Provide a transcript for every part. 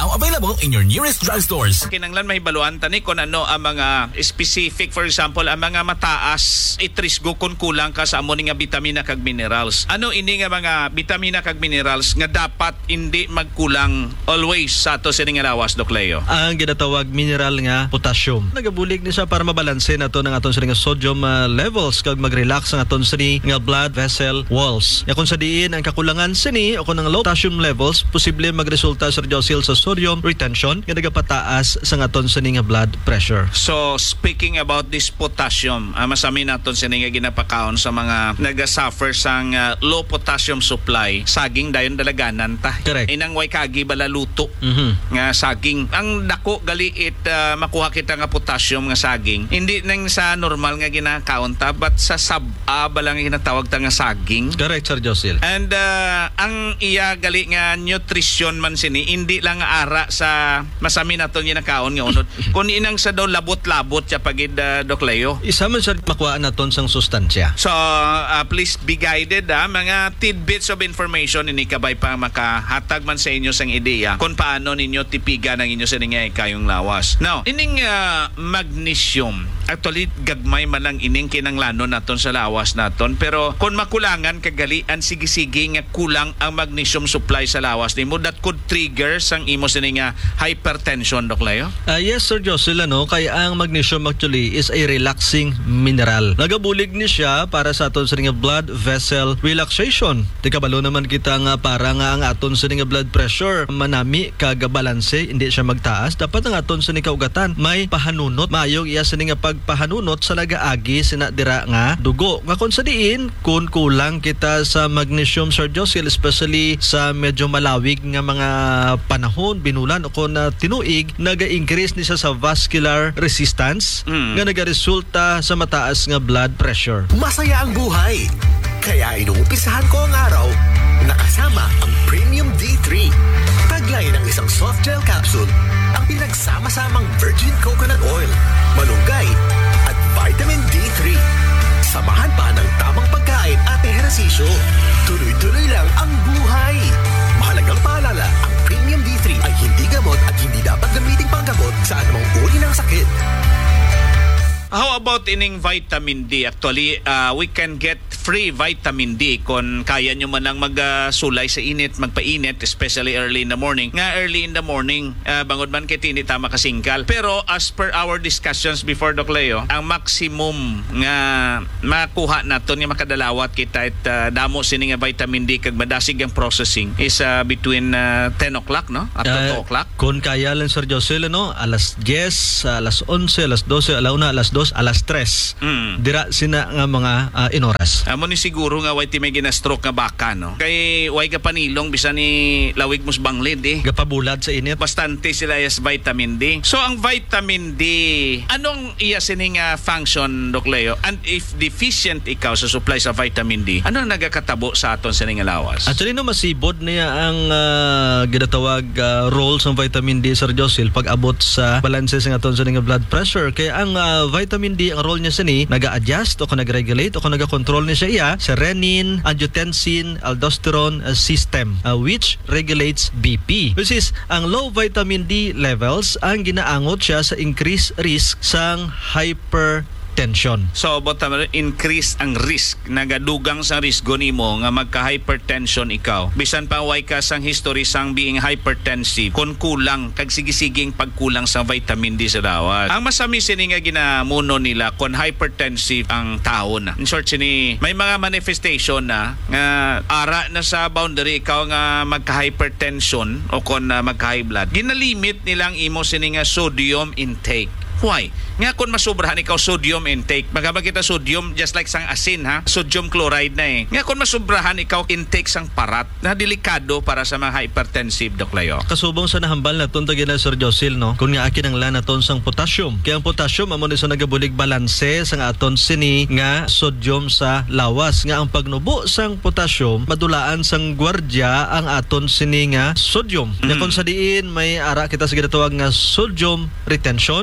Now available in your nearest drugstores. Kinanglan may baluan tani kung ano ang mga specific, for example, ang mga mataas itrisgo kung kulang ka sa amo nga vitamina kag minerals. Ano ini nga mga vitamina kag minerals nga dapat hindi magkulang always sa ato sa nga lawas, Doc Leo? Ang ginatawag mineral nga potassium. Nagabulig ni siya para mabalanse nato ng aton sa nga sodium levels kag mag-relax ang aton sa nga blood vessel walls. Ya kung sa diin ang kakulangan sini o kung ang low potassium levels, posible magresulta sa Josil sa sodium retention nga nagapataas sa aton sa nga blood pressure. So speaking about this potassium, masami naton sa nga ginapakaon sa mga naga-suffer sang low potassium supply, saging dayon dalaganan ta. Correct. Inang way kagi balaluto nga saging. Ang dako gali makuha kita nga potassium nga saging. Hindi nang sa normal nga ginakaon ta, but sa sab-a balang ginatawag ta nga saging. Correct, Sir Josil. And ang iya gali nga nutrition man sini, hindi lang ara sa masami naton ginakaon nga unod. Kung inang sa daw labot-labot siya pagid Doc Leo. Isa man sa makuha naton sang sustansya. So please be guided mga tidbits of information ini kabay pa makahatag man sa inyo sang ideya kung paano ninyo tipigan ang inyo sa kayong lawas. Now, ining magnesium, actually gagmay man lang ining kinanglanon naton sa lawas naton, pero kung makulangan kagalian sige-sige nga kulang ang magnesium supply sa lawas nimo, that could trigger sang imo sa hypertension, Doc Leo? Yes, Sir Josil, kay ang magnesium actually is a relaxing mineral. Nagabulig ni siya para sa aton sa nga blood vessel relaxation. Di kabalo naman kita nga para nga ang aton sa nga blood pressure manami kagabalanse, hindi siya magtaas. Dapat ang aton sa kaugatan may pahanunot. Maayong iya sa nga pagpahanunot sa nagaagi sinadira nga dugo. Nga kung sa diin, kung kulang kita sa magnesium, Sir Josil, especially sa medyo malawig nga mga panahon, binulan o kung tinuig, naga-increase ni siya sa vascular resistance nga nagaresulta sa mataas nga blood pressure. Masaya ang buhay. Kaya inuumpisahan ko ang araw nakasama ang Premium D3. Taglay ng isang soft gel capsule, ang pinagsama-samang virgin coconut oil, malunggay at vitamin D3. Samahan pa ng tamang pagkain at ehersisyo. Tuloy-tuloy lang ang buhay. Mahalagang paalala, ang Premium D3 ay hindi gamot at hindi dapat gamiting panggamot sa anumang uri ng sakit. How about ining vitamin D? Actually, we can get free vitamin D kung kaya nyo man lang magsulay sa init, magpainit, especially early in the morning. Nga early in the morning, bangod man kay hindi tama kasingkal. Pero as per our discussions before, Doc Leo, ang maximum nga makuha naton nga makadalawat kita at damo sini nga vitamin D kag madasig ang processing is between 10 o'clock, no? Up to 2 o'clock. Kung kaya lang, Sir Josil, alas 10, alas 11, alas 12, alauna, alas 2, alas 3. Dira sina nga mga inoras. Amo ni siguro nga way ti may gina-stroke nga baka, no? Kay way ka panilong bisan ni lawig mos banglid Gapabulad sa init. Bastante sila yes vitamin D. So ang vitamin D, anong iya sining function, Doc Leo? And if deficient ikaw sa supply sa vitamin D, ano nagakatabo sa aton sining lawas? Actually masibod niya ang ginatawag role sa vitamin D, Sir Josil, pag abot sa balanse sa aton sining blood pressure. Kaya ang vitamin D, ang role niya sini naga-adjust o nag-regulate o nag-control niya siya sa renin, angiotensin, aldosterone system which regulates BP. Which is ang low vitamin D levels ang ginaangot siya sa increased risk sang hypertension. So, but increase ang risk, nagadugang sa risgo nimo nga magka-hypertension ikaw. Bisan pa way ka sang history sang being hypertensive, kung kulang, kag sige-siging pagkulang sa vitamin D sa dawat. Ang masami sini nga ginamuno nila kung hypertensive ang tao na. In short, sini may mga manifestation na nga ara na sa boundary ikaw nga magka-hypertension o kung magka-high blood. Ginalimit nilang imo sini nga sodium intake. Why? Nga kung masubrahan ikaw sodium intake, magabag kita sodium just like sang asin, sodium chloride na Nga kung masubrahan ikaw intake sang parat, na delikado para sa mga hypertensive, Doc Leo. Kasubong sa nahambal na ton tagina, Sir Josil, no? Kung nga akin ang lana ton sang potassium. Kaya ang potassium amo ni sa nagabulig balanse sang aton sini nga sodium sa lawas. Nga ang pagnubo sang potassium madulaan sang gwardya ang aton sini nga sodium. Nga kung sa diin may ara kita sa ginatawag nga sodium retention, nga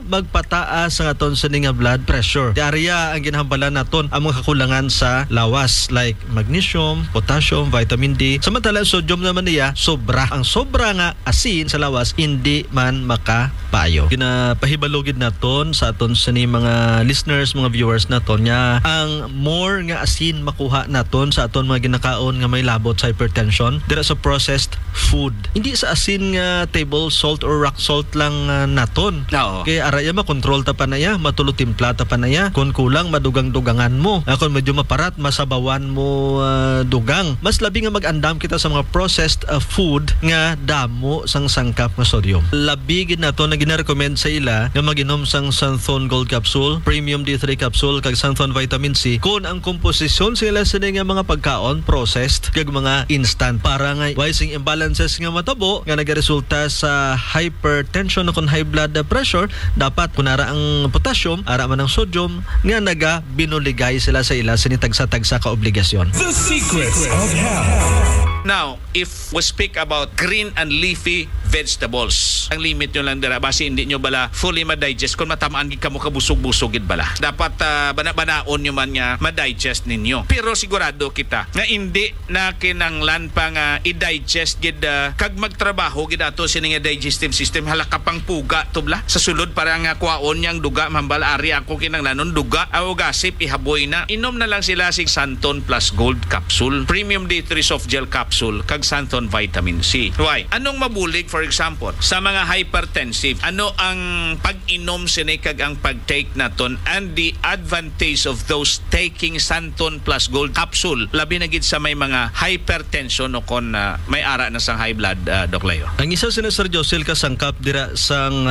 magpataas ang aton sa nga blood pressure. Di area ang ginhambalan naton ang mga kakulangan sa lawas like magnesium, potassium, vitamin D. Samantala sodium naman niya sobra. Ang sobra nga asin sa lawas hindi man makapayo. Ginapahibalogid naton sa aton sa ni mga listeners, mga viewers naton nya ang more nga asin makuha naton sa aton mga ginakaon nga may labot sa hypertension dira sa processed food. Hindi sa asin nga table salt or rock salt lang naton. Oo. Kaya araya makontrol ta pa na ya, matulo timpla ta pa na ya. Kung kulang madugang-dugangan mo. Kung medyo maparat masabawan mo dugang. Mas labi nga mag-andam kita sa mga processed food nga damo sang sangkap nga sodium. Labi gid nato na gina-recommend sa ila nga mag-inom sang Santhon Gold Capsule, Premium D3 Capsule kag Santhon Vitamin C kung ang komposisyon sila sa nga mga pagkaon processed kag mga instant para nga wising imbalances nga matabo nga nagaresulta sa hypertension o high blood pressure. Dapat kunara ang potassium ara man ang sodium nga naga binuligay sila sa ila sa tagsa-tagsa ka obligasyon. The secrets of health. Now, if we speak about green and leafy vegetables, ang limit nyo lang dira basi hindi nyo bala fully ma-digest kung matamaan gid kamo kabusog-busog gid bala. Dapat bana-banaon nyo man nga ma-digest ninyo. Pero sigurado kita nga hindi na kinanglan pa nga i-digest gid kag magtrabaho gid ato sini nga digestive system halaka pang puga tubla sa sulod para nga kuwaon yang duga mambala ari ako kinanglanon duga aw gasip ihaboy na. Inom na lang sila sig Santhon Plus Gold Capsule, Premium D3 Soft Gel Capsule kag Santhon Vitamin C. Why? Anong mabulig for example sa mga hypertensive? Ano ang pag-inom sini kag ang pag-take naton and the advantage of those taking Santhon Plus Gold Capsule labi na gid sa may mga hypertension o kon may ara na sang high blood Doc Leo. Ang isa sina Sir Josel kasangkap dira sang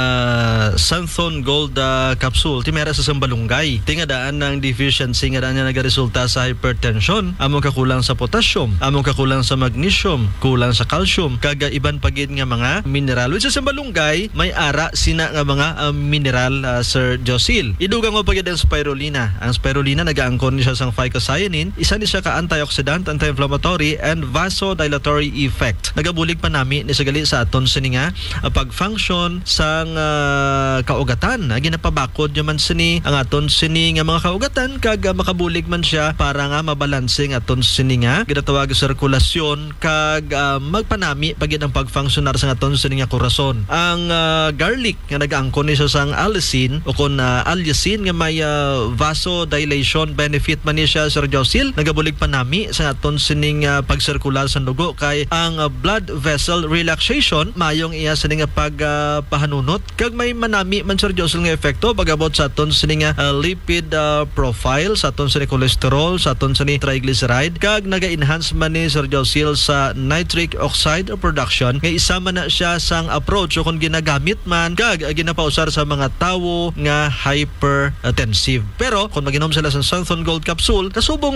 Santhon Gold Capsule timera sa sambalunggay. Tingadaan ng deficiency nga daan nga nagaresulta sa hypertension, among kakulang sa potassium, among kakulang sa magnesium, kulang sa calcium, kag iban pagid nga mga mineral. Which sa malunggay may ara sina nga mga mineral Sir Josel. Idugang mo pagid ang spirulina. Ang spirulina nagaangkon ni siya sang phycocyanin, isa ni siya ka antioxidant, anti-inflammatory and vasodilatory effect. Nagabulig pa nami ni sagali sa aton sini nga pag-function sang kaugatan. Ginapabakod man sini ang aton sini nga mga kaugatan kag makabulig man siya para nga mabalansing aton sini nga ginatawag sirkulasyon kag magpanami pagid ang pag-functionar sa aton sini nga korason. Ang garlic nga nagaangkon ni siya sang allicin o kon allicin nga may vasodilation benefit man ni siya Sir Josel. Nagabulig pa nami sa aton sining pagsirkular sa dugo kay ang blood vessel relaxation mayong iya sining pagpahanunot kag may manami man Sir Josel nga epekto pagabot sa aton sining lipid profile, sa aton sining cholesterol, sa aton sining triglyceride kag naga-enhance man ni Sir Josel sa nitric oxide production nga isa man na siya sang approach o kung ginagamit man kag ginapausar sa mga tawo nga hypertensive. Pero kung mag-inom sila sa Santhon Gold Capsule kasubong